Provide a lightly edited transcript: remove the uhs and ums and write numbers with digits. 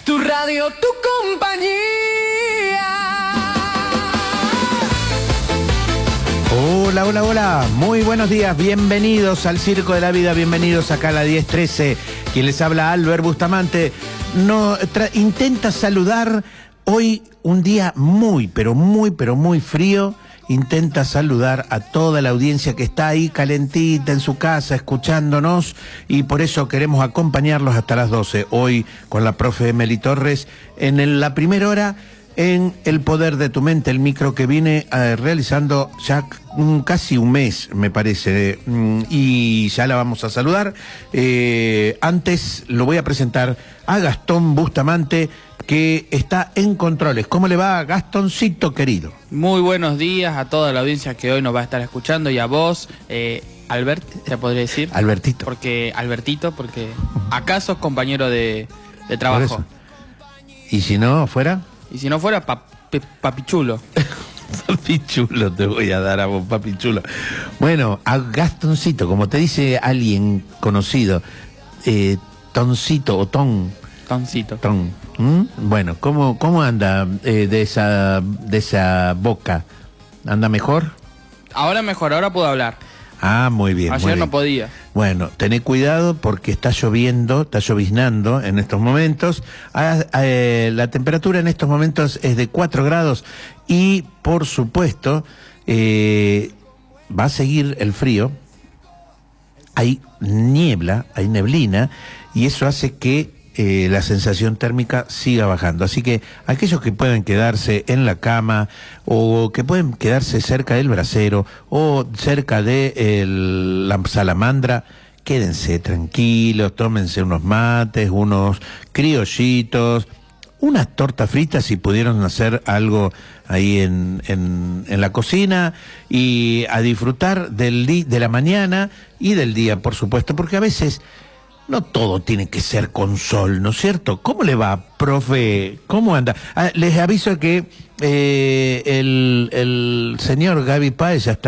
Tu radio, tu compañía. Hola, hola, hola, muy buenos días, bienvenidos al Circo de la Vida, bienvenidos acá a la 1013, quien les habla, Albert Bustamante, intenta saludar hoy un día muy, pero muy frío, intenta saludar a toda la audiencia que está ahí calentita en su casa escuchándonos y por eso queremos acompañarlos hasta las 12, hoy con la profe Meli Torres en la primera hora. En El Poder de tu Mente, el micro que viene realizando ya casi un mes, me parece, y ya la vamos a saludar. Antes lo voy a presentar a Gastón Bustamante, que está en controles. ¿Cómo le va, Gastoncito querido? Muy buenos días a toda la audiencia que hoy nos va a estar escuchando y a vos, Albert, se podría decir. Albertito. Albertito, porque acá sos compañero de trabajo. ¿Y si no fuera? Y si no fuera, papichulo. Papichulo te voy a dar a vos, papichulo. Bueno, a Gastoncito, como te dice alguien conocido, Toncito o Ton. Toncito. Ton. Bueno, ¿cómo anda de esa boca? ¿Anda mejor? Ahora mejor, ahora puedo hablar. Ah, muy bien. Ayer no podía. Bueno, tené cuidado porque está lloviendo, está lloviznando en estos momentos. La temperatura en estos momentos es de 4 grados y, por supuesto, va a seguir el frío. Hay niebla, hay neblina y eso hace que la sensación térmica siga bajando. Así que aquellos que pueden quedarse en la cama o que pueden quedarse cerca del brasero o cerca de la salamandra, quédense tranquilos, tómense unos mates, unos criollitos, unas tortas fritas si pudieron hacer algo ahí en la cocina y a disfrutar de la mañana y del día, por supuesto, porque a veces no todo tiene que ser con sol, ¿no es cierto? ¿Cómo le va, profe? ¿Cómo anda? Les aviso que el señor Gaby Páez ya está